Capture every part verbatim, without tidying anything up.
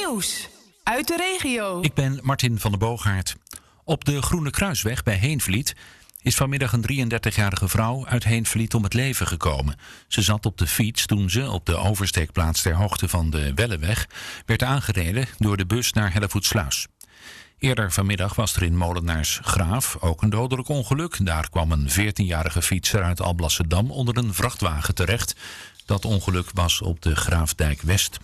Nieuws uit de regio. Ik ben Martin van der Boogaard. Op de Groene Kruisweg bij Heenvliet is vanmiddag een drieëndertigjarige vrouw uit Heenvliet om het leven gekomen. Ze zat op de fiets toen ze op de oversteekplaats ter hoogte van de Welleweg werd aangereden door de bus naar Hellevoetsluis. Eerder vanmiddag was er in Molenaarsgraaf ook een dodelijk ongeluk. Daar kwam een veertienjarige fietser uit Alblasserdam onder een vrachtwagen terecht. Dat ongeluk was op de Graafdijk West.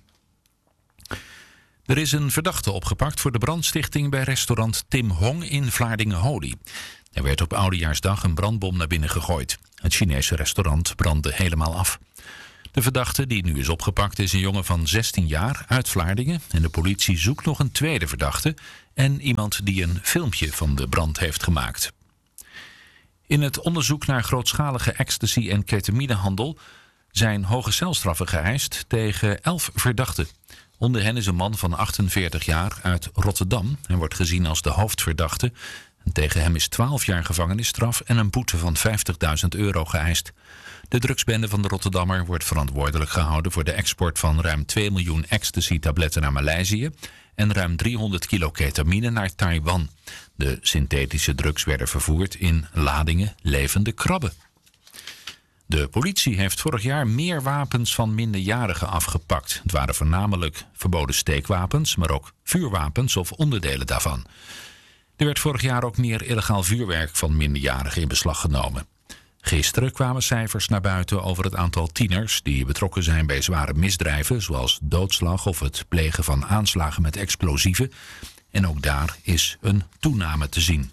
Er is een verdachte opgepakt voor de brandstichting bij restaurant Tim Hong in Vlaardingen-Holy. Er werd op Oudejaarsdag een brandbom naar binnen gegooid. Het Chinese restaurant brandde helemaal af. De verdachte die nu is opgepakt is een jongen van zestien jaar uit Vlaardingen. En de politie zoekt nog een tweede verdachte en iemand die een filmpje van de brand heeft gemaakt. In het onderzoek naar grootschalige ecstasy- en ketaminehandel zijn hoge celstraffen geëist tegen elf verdachten. Onder hen is een man van achtenveertig jaar uit Rotterdam. Hij wordt gezien als de hoofdverdachte. En tegen hem is twaalf jaar gevangenisstraf en een boete van vijftigduizend euro geëist. De drugsbende van de Rotterdammer wordt verantwoordelijk gehouden voor de export van ruim twee miljoen ecstasy-tabletten naar Maleisië en ruim driehonderd kilo ketamine naar Taiwan. De synthetische drugs werden vervoerd in ladingen levende krabben. De politie heeft vorig jaar meer wapens van minderjarigen afgepakt. Het waren voornamelijk verboden steekwapens, maar ook vuurwapens of onderdelen daarvan. Er werd vorig jaar ook meer illegaal vuurwerk van minderjarigen in beslag genomen. Gisteren kwamen cijfers naar buiten over het aantal tieners die betrokken zijn bij zware misdrijven, zoals doodslag of het plegen van aanslagen met explosieven. En ook daar is een toename te zien.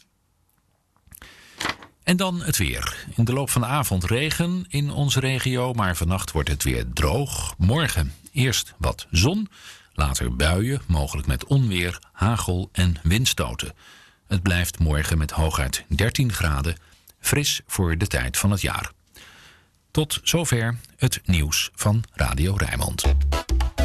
En dan het weer. In de loop van de avond regen in onze regio, maar vannacht wordt het weer droog. Morgen eerst wat zon, later buien, mogelijk met onweer, hagel en windstoten. Het blijft morgen met hooguit dertien graden, fris voor de tijd van het jaar. Tot zover het nieuws van Radio Rijnmond.